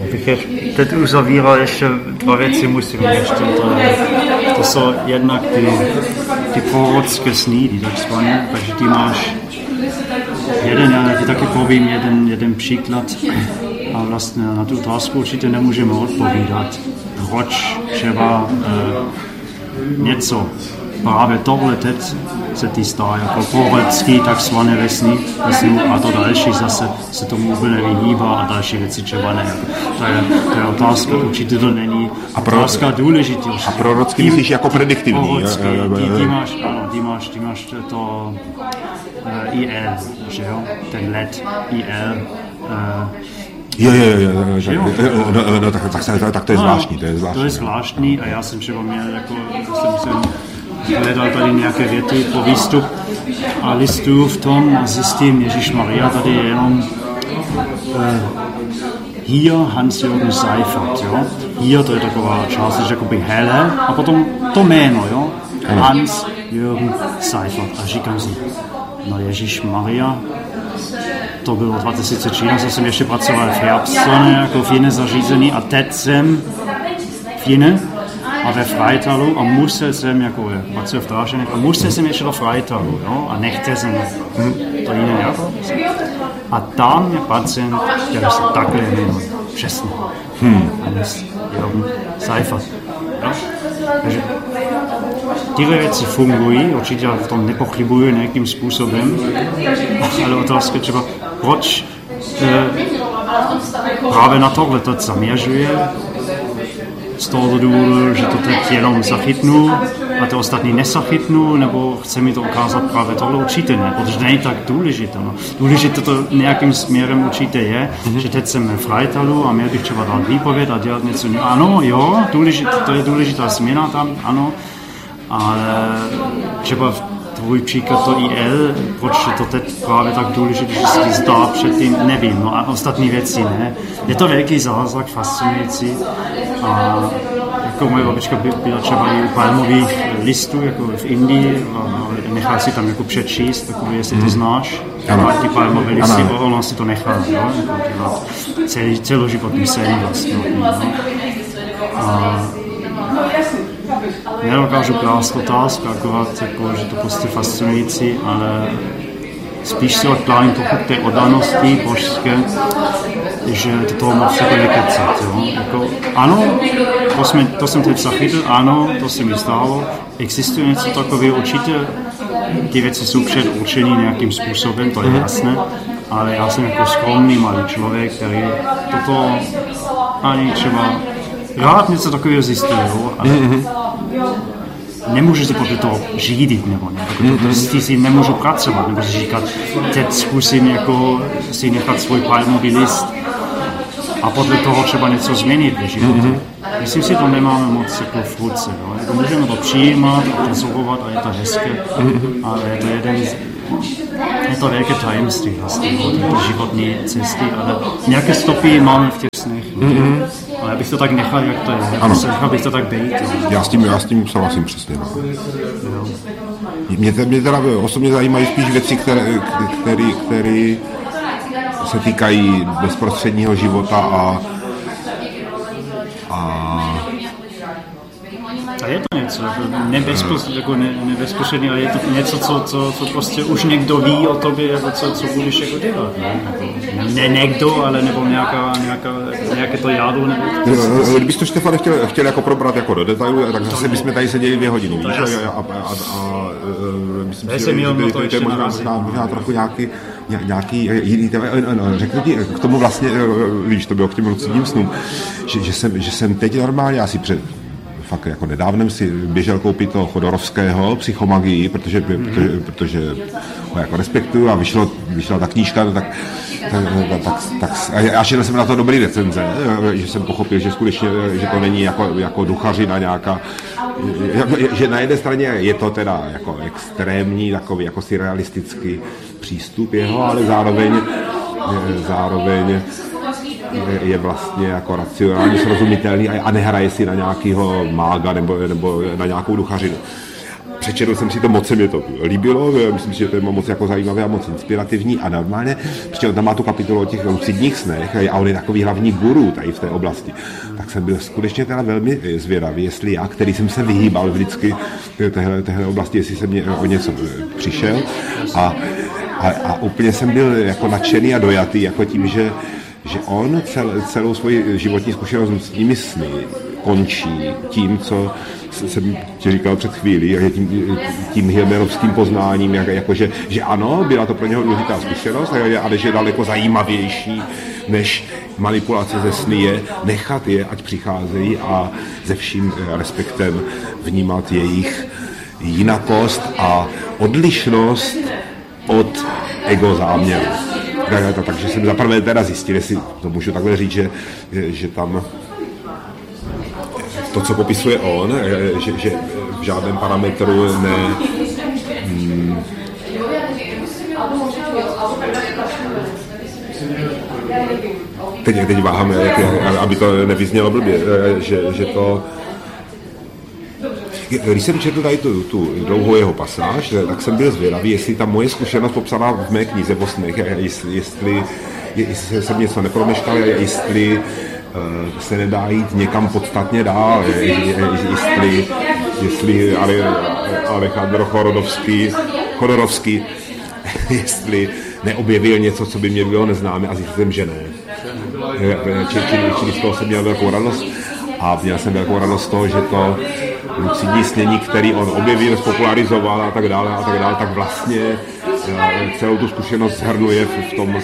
Bych teď uzavíral ještě dva věci, musím ještě. To jsou jednak ty prorocké snídy, takzvané, takže ty máš já ti taky povím jeden příklad a vlastně na tu otázku určitě nemůžeme odpovídat, proč třeba něco právě tohle teď se ty stá jako prorocký takzvané vesní a to další zase se tomu úplně vyhýbá a další věci třeba ne. To je otázka, určitě to není otázka důležitější. A prorocký myslíš jako prediktivní? Ty máš to IL, že jo? Ten LED IL. Tak to je zvláštní. To je zvláštní a já jsem třeba měl jsem hledal tady nějaké věty po výstup a listuju v tom a zjistím, Ježišmarja, tady je jenom hier Hans-Jürgen Seifert, jo? Hier to je taková část, jakoby hele a potom to jméno, jo? Hans-Jürgen Seifert a říkám si, no Ježišmarja, to bylo 2013, jsem ještě pracoval v Herbstsonne jako v jiné zařízení a teď jsem v jiné a ve Freitalu a musel jsem jako pracuji v Dráženech a musel jsem ještě do Freitalu, jo, a nechtěl jsem to jiné jako. A tam je pacient, který se takhle jmenuje, přesně. Hans-Jürgen Seifert. Jo? Takže tyhle věci fungují, určitě v tom nepochybuji nějakým způsobem, ale otázka třeba, proč právě na tohle to zaměřuje, z toho důvodu, že to teď jenom zachytnu a to ostatní nezachytnu, nebo chce mi to ukázat právě tohle určitě ne, protože není tak důležité. No. Důležité to nějakým směrem určitě je, že teď jsem v Freitalu a měl bych třeba dát výpověď a dělat něco. Ano, jo, to je důležitá změna tam, ano, ale třeba tvůj příklad to IL, proč je to teď právě tak důležité, že se ti zdá předtím, nevím, no a ostatní věci ne. Je to velký zázrak, fascinující a jako moje babička byla třeba i u palmových listů, jako v Indii a nechal si tam jako přečíst, takové, jestli to znáš, ty palmové listy, ona si to nechala, jo, jako dělat celoživotní sen vlastně. No. A nedokážu klást otázku, akorát jako, že to prostě fascinující, ale spíš si odkládám trochu k té oddanosti božské, že do toho moc jako nekecat, jo. Jako, ano, to jsem teď zachytil, ano, to se mi stalo, existuje něco takového, určitě ty věci jsou předurčený nějakým způsobem, to je jasné, ale já jsem jako skromný malý člověk, který toto ani třeba rád něco takového zjistil, ale nemůžu si podle toho řídit, nebo ne. Prostě si nemůžu pracovat, nebo si říkat, teď zkusím jako si nechat svůj palmový list a podle toho třeba něco změnit v životě. Myslím si, to nemáme moc jako v ruce. Jako můžeme to přijímat a pozorovat a je to hezké, ale je to velké tajemství vlastně, životní cesty, ale nějaké stopy máme v těch snech. Ale já bych to tak nechal, jak to je. Nechal bych to tak být. Já s tím souhlasím přesně. No. Mě teda osobně zajímají spíš věci, které se týkají bezprostředního života a je to něco jako nebezprostřední, ale je to něco, co prostě už někdo ví o tobě, jako co budeš jako dělat. Ne někdo, ale nebo nějaké to jádro. Kdybys to, Štefane, chtěl jako probrat jako do detailu, tak zase bychom tady seděli 2 hodiny, víš? A myslím si, že to je možná trochu nějaký jiný téma. Řeknu ti k tomu vlastně, víš, to bylo k těm lucidním snům, že jsem teď normálně asi fakt jako nedávnem si běžel koupit toho Chodorovského Psychomagii, protože ho jako respektuju a vyšla ta knížka, tak a šel jsem na to dobrý recenze, že jsem pochopil, že skutečně, že to není jako duchařina nějaká, že na jedné straně je to teda jako extrémní, takový jako surrealistický přístup jeho, ale zároveň je vlastně jako racionálně srozumitelný a nehraje si na nějakého mága nebo na nějakou duchařinu. přečetl jsem si to, moc se mě to líbilo, myslím si, že to je moc jako zajímavé a moc inspirativní a normálně, protože on tam má tu kapitolu o těch lucidních snech a on je takový hlavní guru tady v té oblasti. Tak jsem byl skutečně teda velmi zvědavý, jestli já, který jsem se vyhýbal vždycky téhle oblasti, jestli jsem o něco přišel a úplně jsem byl jako nadšený a dojatý jako tím, že on celou svoji životní zkušenost s nimi sny končí tím, co jsem ti říkal před chvílí, tím Hilmerovským poznáním, jakože, že ano, byla to pro něho důležitá zkušenost, ale že daleko zajímavější než manipulace ze sny je nechat je, ať přicházejí a se vším respektem vnímat jejich jinakost a odlišnost od ego záměru. Takže jsem zaprvé teda zjistil, jestli to můžu takhle říct, že tam to, co popisuje on, že v žádném parametru teď váhám, aby to nevyznělo blbě, že to... Když jsem četl tady tu dlouhou jeho pasáž, tak jsem byl zvědavý, jestli ta moje zkušenost popsaná v mé knize o snech, jestli jsem něco nepromeškal, jestli se nedá jít někam podstatně dál, jestli Alejandro Chodorovský jestli neobjevil něco, co by mě bylo neznámé a zjistil jsem, že ne. Čili z toho jsem měl velkou radost a měl jsem velkou radost z toho, že to lucidní snění, který on objevil, spopularizoval a tak dále, tak vlastně celou tu zkušenost shrnuje v tom,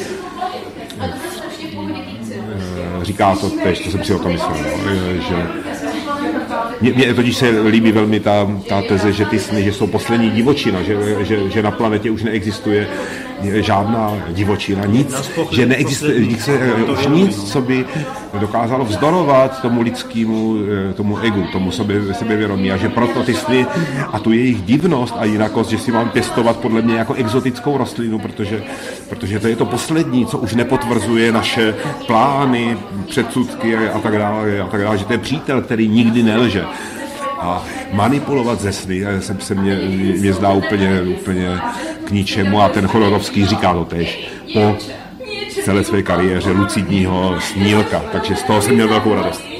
říká to tež, co jsem si o tom myslel, že mně totiž se líbí velmi ta teze, že ty sny, že jsou poslední divočina, že na planetě už neexistuje žádná divočina, nic, že neexistuje už nic, co by dokázalo vzdorovat tomu lidskému, tomu egu, tomu sebevědomí a že proto ty sny a tu jejich divnost a jinakost, že si mám pěstovat podle mě jako exotickou rostlinu, protože to je to poslední, co už nepotvrzuje naše plány, předsudky a tak dále, že to je přítel, který nikdy nelže. A manipulovat ze sny se mě zdá úplně k ničemu a ten Chodorovský říká to též po celé své kariéře lucidního snílka, takže z toho jsem měl velkou radost.